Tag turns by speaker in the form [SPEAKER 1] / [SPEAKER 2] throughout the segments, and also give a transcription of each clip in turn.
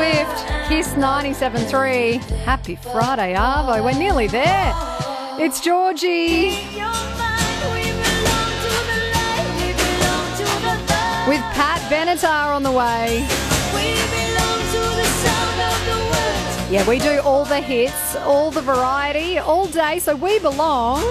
[SPEAKER 1] Swift, Kiss 97.3. Happy Friday, Arvo. We're nearly there. It's Georgie. With Pat Benatar on the way. Yeah, we do all the hits, all the variety, all day, so we belong.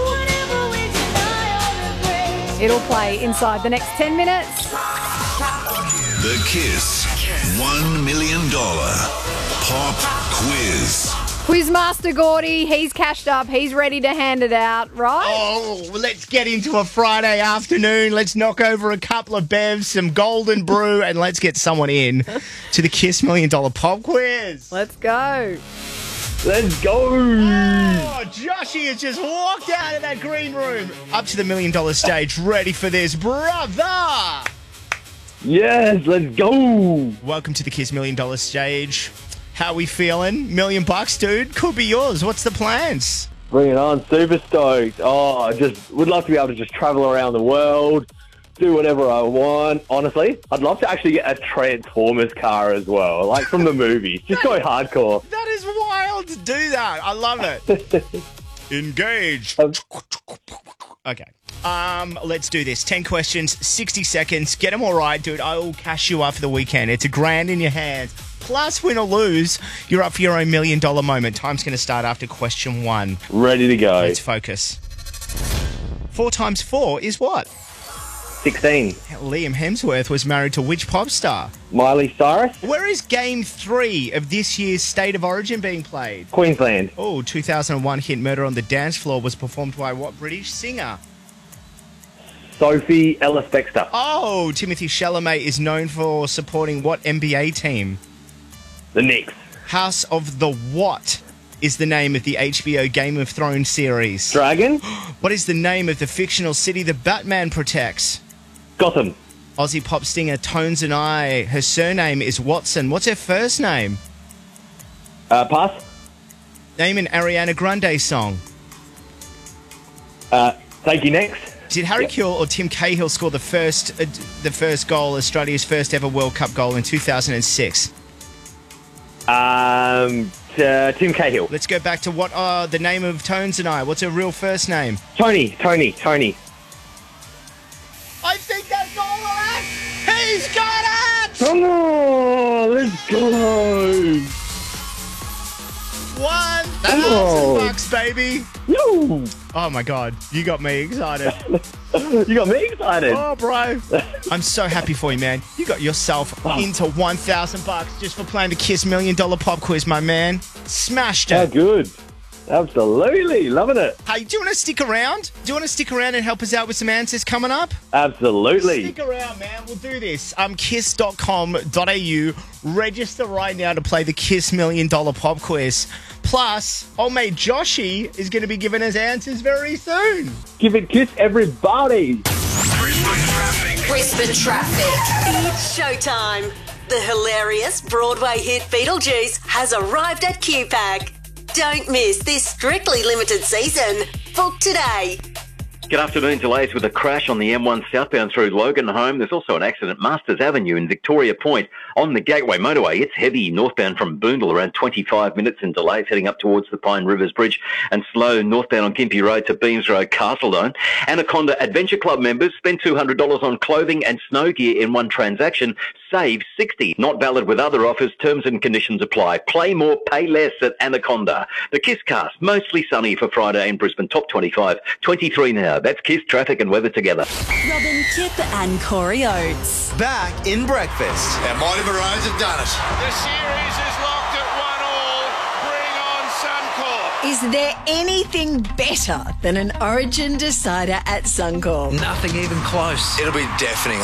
[SPEAKER 1] It'll play inside the next 10 minutes.
[SPEAKER 2] The Kiss $1 million Pop Quiz.
[SPEAKER 1] Quizmaster Gordy, he's cashed up. He's ready to hand it out, right?
[SPEAKER 3] Oh, let's get into a Friday afternoon. Let's knock over a couple of bevs, some golden brew, and let's get someone in to the Kiss $1 million Pop Quiz.
[SPEAKER 1] Let's go.
[SPEAKER 4] Let's go.
[SPEAKER 3] Oh, Joshy has just walked out of that green room up to the $1 million stage, ready for this, brother.
[SPEAKER 4] Yes, let's go.
[SPEAKER 3] Welcome to the Kiss $1 million stage. How we feeling? $1 million, dude. Could be yours. What's the plans?
[SPEAKER 4] Bring it on. Super stoked. Oh, I just would love to be able to just travel around the world, do whatever I want. Honestly, I'd love to actually get a Transformers car as well, like from the movies. Just go hardcore.
[SPEAKER 3] That is wild to do that. I love it. Engage. Okay. Let's do this. 10 questions, 60 seconds. Get them all right, dude. I will cash you up for the weekend. It's $1,000 in your hands. Plus, win or lose, you're up for your own $1 million moment. Time's going to start after question 1.
[SPEAKER 4] Ready to go.
[SPEAKER 3] Let's focus. 4 times 4 is what?
[SPEAKER 4] 16.
[SPEAKER 3] Liam Hemsworth was married to which pop star?
[SPEAKER 4] Miley Cyrus.
[SPEAKER 3] Where is Game 3 of this year's State of Origin being played?
[SPEAKER 4] Queensland.
[SPEAKER 3] Oh, 2001 hit Murder on the Dance Floor was performed by what British singer?
[SPEAKER 4] Sophie Ellis-Bextor.
[SPEAKER 3] Oh, Timothy Chalamet is known for supporting what NBA team?
[SPEAKER 4] The Knicks.
[SPEAKER 3] House of the What is the name of the HBO Game of Thrones series?
[SPEAKER 4] Dragon.
[SPEAKER 3] What is the name of the fictional city the Batman protects?
[SPEAKER 4] Gotham.
[SPEAKER 3] Aussie pop singer Tones and I. Her surname is Watson. What's her first name?
[SPEAKER 4] Pass.
[SPEAKER 3] Name an Ariana Grande song.
[SPEAKER 4] Thank you, next.
[SPEAKER 3] Did Harry Kewell or Tim Cahill score the first goal, Australia's first ever World Cup goal in 2006?
[SPEAKER 4] Tim Cahill.
[SPEAKER 3] Let's go back to what the name of Tones and I. What's her real first name?
[SPEAKER 4] Tony.
[SPEAKER 3] I think that's all right. He's got it!
[SPEAKER 4] Come on, let's go.
[SPEAKER 3] $1,000, baby.
[SPEAKER 4] No.
[SPEAKER 3] Oh my God, you got me excited.
[SPEAKER 4] You got me excited.
[SPEAKER 3] Oh, bro. I'm so happy for you, man. You got yourself into $1,000 just for playing the Kiss $1 million Pop Quiz, my man. Smashed it.
[SPEAKER 4] How good. Absolutely. Loving it.
[SPEAKER 3] Hey, do you want to stick around? Do you want to stick around and help us out with some answers coming up?
[SPEAKER 4] Absolutely.
[SPEAKER 3] Stick around, man. We'll do this. Kiss.com.au. Register right now to play the Kiss $1 million Pop Quiz. Plus, old mate Joshy is going to be giving us answers very soon.
[SPEAKER 4] Give it Kiss, everybody.
[SPEAKER 5] Brisbane Traffic. It's showtime. The hilarious Broadway hit Beetlejuice has arrived at QPAC. Don't miss this strictly limited season. Book today.
[SPEAKER 6] Good afternoon. Delays with a crash on the M1 southbound through Loganholme. There's also an accident Masters Avenue in Victoria Point on the Gateway Motorway. It's heavy northbound from Boondall, around 25 minutes in delays heading up towards the Pine Rivers Bridge, and slow northbound on Gympie Road to Beams Road, Castledone. Anaconda Adventure Club members spend $200 on clothing and snow gear in one transaction. Save $60. Not valid with other offers. Terms and conditions apply. Play more, pay less at Anaconda. The Kiss Cast, mostly sunny for Friday in Brisbane. Top 25. 23 now. That's Kiss traffic and weather together.
[SPEAKER 5] Robin Kip and Corey Oates.
[SPEAKER 7] Back in breakfast.
[SPEAKER 2] And Marty Maroons have done it.
[SPEAKER 8] The series is locked at 1-all. Bring on Suncorp.
[SPEAKER 5] Is there anything better than an Origin decider at Suncorp?
[SPEAKER 7] Nothing even close.
[SPEAKER 2] It'll be deafening.